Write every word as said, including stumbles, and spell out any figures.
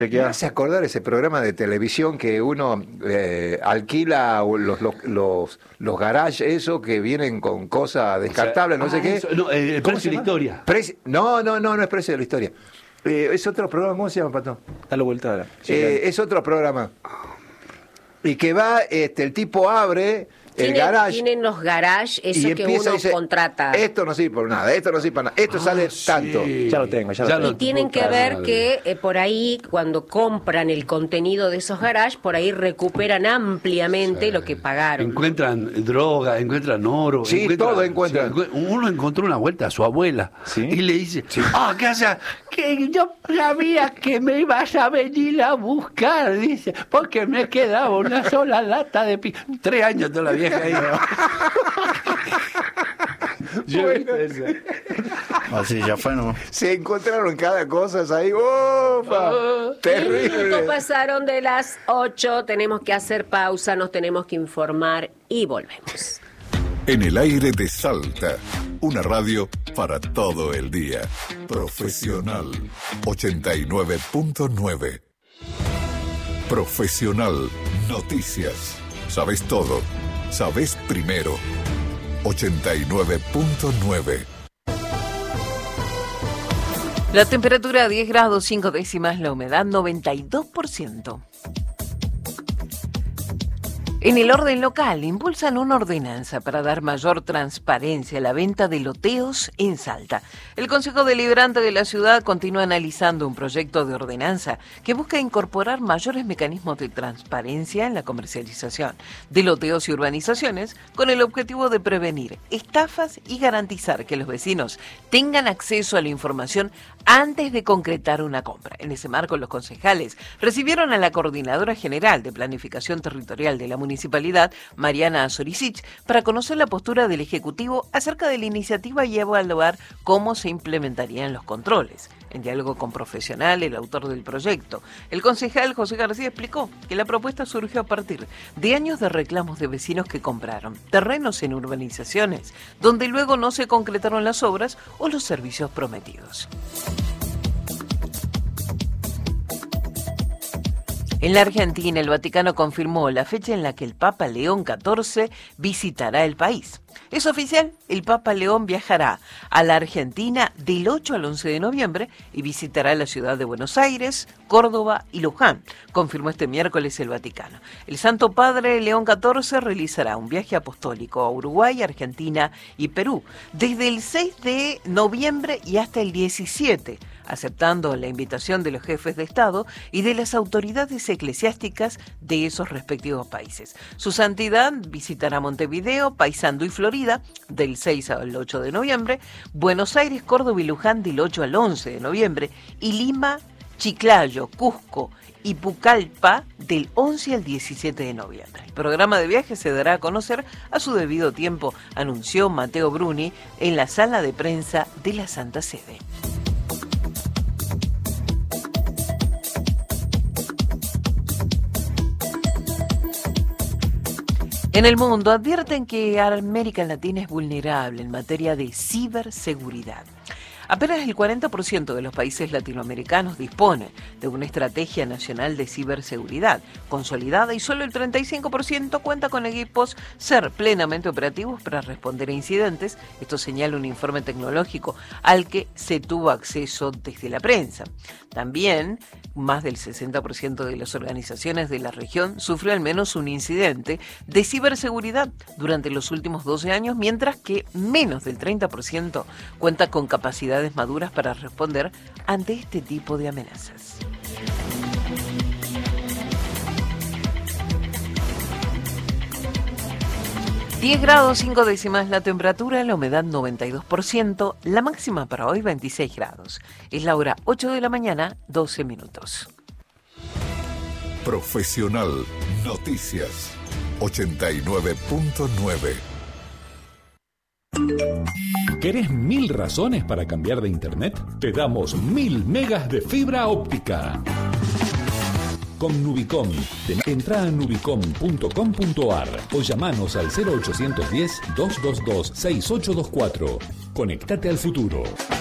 Me hace acordar ese programa de televisión que uno eh, alquila los, los, los, los garages, eso que vienen con cosas descartables, no ah, sé qué. Eso, no, eh, el precio de la historia. Preci- no, no, no, no es precio de la historia. Eh, es otro programa, ¿cómo se llama, Pato? Dale vuelta ahora. Sí, Eh, claro. es otro programa. Y que va, este, el tipo abre el Tienen, garage. tienen los garages, eso y que empieza uno y dice, contrata. esto no sirve por nada, esto no sirve para nada, esto Ah, sale sí. tanto. Ya lo tengo, ya lo Ya tengo. Y tienen que puta ver madre. que eh, por ahí, cuando compran el contenido de esos garages, por ahí recuperan ampliamente Sí. lo que pagaron. Encuentran droga, encuentran oro. Sí, todo encuentran. sí, uno encontró una vuelta a su abuela ¿Sí? y le dice, ah, ¿qué hace? Que yo sabía que me ibas a venir a buscar, dice, porque me quedaba una sola lata de pi... Tres años toda la vieja ahí. Yo he visto eso. Así ya fue, ¿no? Se encontraron cada cosa ahí, ¡opa! Minutos Terrible. pasaron de las ocho, tenemos que hacer pausa, nos tenemos que informar y volvemos. En el aire de Salta, una radio para todo el día. Profesional ochenta y nueve punto nueve. Profesional Noticias. Sabes todo. Sabes primero. ochenta y nueve punto nueve. La temperatura diez grados cinco décimas, la humedad noventa y dos por ciento. En el orden local, impulsan una ordenanza para dar mayor transparencia a la venta de loteos en Salta. El Consejo Deliberante de la ciudad continúa analizando un proyecto de ordenanza que busca incorporar mayores mecanismos de transparencia en la comercialización de loteos y urbanizaciones con el objetivo de prevenir estafas y garantizar que los vecinos tengan acceso a la información antes de concretar una compra. En ese marco, los concejales recibieron a la Coordinadora General de Planificación Territorial de la Municipalidad, Mariana Zoricic, para conocer la postura del Ejecutivo acerca de la iniciativa y evaluar cómo se implementarían los controles. En diálogo con profesional, el autor del proyecto, el concejal José García explicó que la propuesta surgió a partir de años de reclamos de vecinos que compraron terrenos en urbanizaciones, donde luego no se concretaron las obras o los servicios prometidos. En la Argentina, el Vaticano confirmó la fecha en la que el Papa León catorce visitará el país. Es oficial, el Papa León viajará a la Argentina del ocho al once de noviembre y visitará la ciudad de Buenos Aires, Córdoba y Luján, confirmó este miércoles el Vaticano. El Santo Padre León catorce realizará un viaje apostólico a Uruguay, Argentina y Perú desde el seis de noviembre y hasta el diecisiete, aceptando la invitación de los jefes de Estado y de las autoridades eclesiásticas de esos respectivos países. Su santidad visitará Montevideo, Paysandú y Florida del seis al ocho de noviembre, Buenos Aires, Córdoba y Luján del ocho al once de noviembre y Lima, Chiclayo, Cusco y Pucallpa del once al diecisiete de noviembre. El programa de viaje se dará a conocer a su debido tiempo, anunció Matteo Bruni en la sala de prensa de la Santa Sede. En el mundo advierten que América Latina es vulnerable en materia de ciberseguridad. Apenas el cuarenta por ciento de los países latinoamericanos dispone de una estrategia nacional de ciberseguridad consolidada y solo el treinta y cinco por ciento cuenta con equipos ser plenamente operativos para responder a incidentes. Esto señala un informe tecnológico al que se tuvo acceso desde la prensa. También, más del sesenta por ciento de las organizaciones de la región sufrió al menos un incidente de ciberseguridad durante los últimos doce años, mientras que menos del treinta por ciento cuenta con capacidades maduras para responder ante este tipo de amenazas. diez grados cinco décimas la temperatura, la humedad noventa y dos por ciento, la máxima para hoy veintiséis grados. Es la hora ocho de la mañana, doce minutos. Profesional Noticias ochenta y nueve punto nueve. ¿Querés mil razones para cambiar de internet? Te damos mil megas de fibra óptica. Con Nubicom. Entrá a nubicom punto com punto ar o llamanos al cero ochocientos diez, doscientos veintidós, sesenta y ocho veinticuatro. Conectate al futuro.